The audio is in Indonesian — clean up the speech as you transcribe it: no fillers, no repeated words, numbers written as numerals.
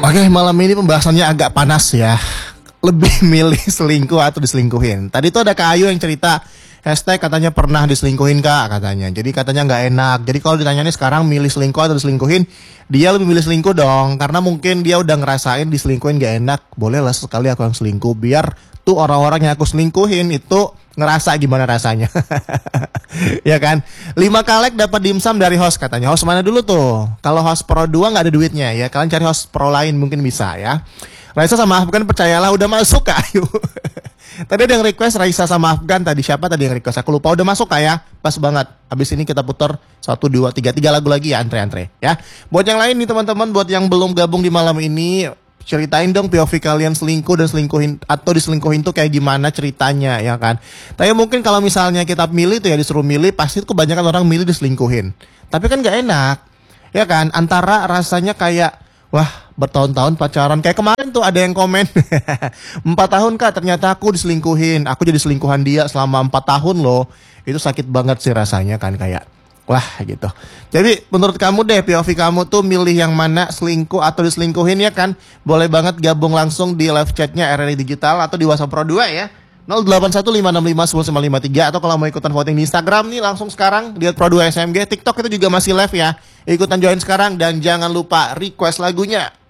Oke, malam ini pembahasannya agak panas ya. Lebih milih selingkuh atau diselingkuhin. Tadi tuh ada Kak Ayu yang cerita hashtag katanya pernah diselingkuhin Kak katanya. Jadi katanya nggak enak. Jadi kalau ditanya nih sekarang milih selingkuh atau diselingkuhin, dia lebih milih selingkuh dong. Karena mungkin dia udah ngerasain diselingkuhin gak enak. Boleh lah sekali aku yang selingkuh biar tuh orang-orang yang aku selingkuhin itu ngerasa gimana rasanya. Ya kan? 5 kalek dapat dimsum dari host katanya. Host mana dulu tuh? Kalau host Pro 2 nggak ada duitnya ya. Kalian cari host Pro lain mungkin bisa ya. Raisa sama Afgan percayalah udah masuk Kak Ayu. Tadi ada yang request Raisa sama Afgan tadi. Siapa tadi yang request? Aku lupa. Udah masuk Kak ya. Pas banget. Abis ini kita putar 1, 2, 3 lagu lagi ya. Antre-antre ya. Buat yang lain nih teman-teman. Buat yang belum gabung di malam ini, ceritain dong POV kalian selingkuh dan selingkuhin atau diselingkuhin tuh kayak gimana ceritanya ya kan. Tapi mungkin kalau misalnya kita milih tuh ya disuruh milih, pasti tuh kebanyakan orang milih diselingkuhin. Tapi kan gak enak ya kan. Antara rasanya kayak wah bertahun-tahun pacaran. Kayak kemarin tuh ada yang komen 4 tahun Kak ternyata aku diselingkuhin. Aku jadi selingkuhan dia selama 4 tahun loh. Itu sakit banget sih rasanya kan kayak wah gitu. Jadi menurut kamu deh POV kamu tuh milih yang mana, selingkuh atau diselingkuhin ya kan? Boleh banget gabung langsung di live chatnya RRI Digital atau di WhatsApp Pro 2 ya. 0815659593 atau kalau mau ikutan voting di Instagram nih langsung sekarang lihat Pro 2 SMG. TikTok itu juga masih live ya. Ikutan join sekarang dan jangan lupa request lagunya.